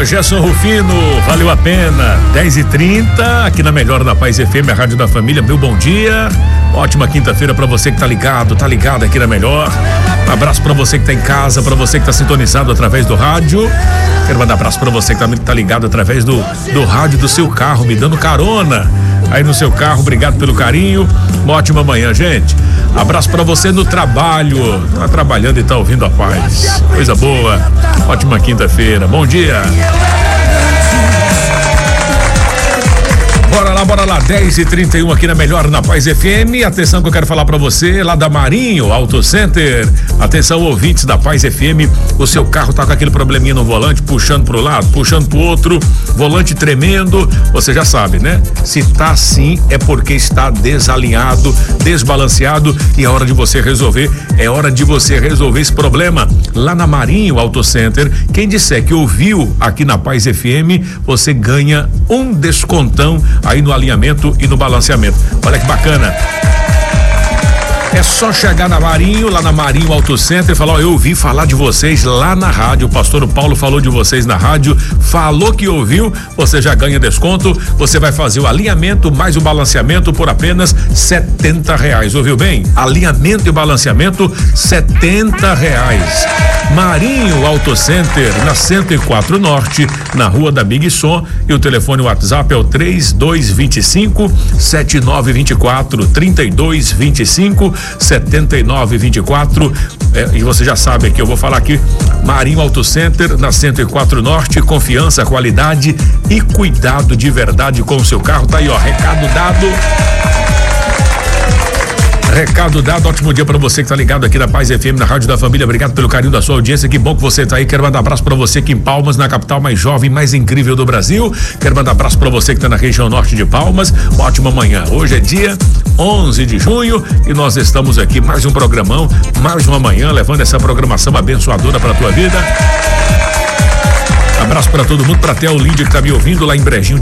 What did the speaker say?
Boa, Gerson Rufino, valeu a pena. 10h30, aqui na Melhor da Paz FM, a Rádio da Família. Meu bom dia. Ótima quinta-feira pra você que tá ligado aqui na Melhor. Um abraço pra você que tá em casa, pra você que tá sintonizado através do rádio. Quero mandar um abraço pra você que tá ligado através do rádio do seu carro, me dando carona aí no seu carro. Obrigado pelo carinho. Uma ótima manhã, gente. Abraço pra você no trabalho. Tá trabalhando e tá ouvindo a Paz. Coisa boa. Ótima quinta-feira. Bom dia. Bora lá, 10h31 aqui na Melhor na Paz FM. Atenção que eu quero falar pra você lá da Marinho Auto Center. Atenção, ouvintes da Paz FM, o seu carro tá com aquele probleminha no volante, puxando pro lado, puxando pro outro, volante tremendo, você já sabe, né? Se tá assim é porque está desalinhado, desbalanceado e é hora de você resolver, esse problema lá na Marinho Auto Center. Quem disser que ouviu aqui na Paz FM, você ganha um descontão aí no alinhamento e no balanceamento. Olha que bacana. É só chegar na Marinho, lá na Marinho Auto Center e falar, eu ouvi falar de vocês lá na rádio, o pastor Paulo falou de vocês na rádio, falou que ouviu, você já ganha desconto, você vai fazer o alinhamento mais o balanceamento por apenas R$70, ouviu bem? Alinhamento e balanceamento R$70. Marinho Auto Center, na 104 Norte, na Rua da Big Som, e o telefone WhatsApp é o 3225-7924, 3225-7924. E você já sabe que eu vou falar aqui, Marinho Auto Center, na 104 Norte, confiança, qualidade e cuidado de verdade com o seu carro. Tá aí, ó, recado dado. Recado dado, ótimo dia pra você que tá ligado aqui na Paz FM, na Rádio da Família. Obrigado pelo carinho da sua audiência, que bom que você tá aí. Quero mandar um abraço pra você aqui em Palmas, na capital mais jovem, mais incrível do Brasil. Quero mandar um abraço pra você que tá na região norte de Palmas. Uma ótima manhã. Hoje é dia 11 de junho e nós estamos aqui, mais um programão, mais uma manhã, levando essa programação abençoadora pra tua vida. Abraço pra todo mundo, pra Theo Lídia que tá me ouvindo lá em Brejinho de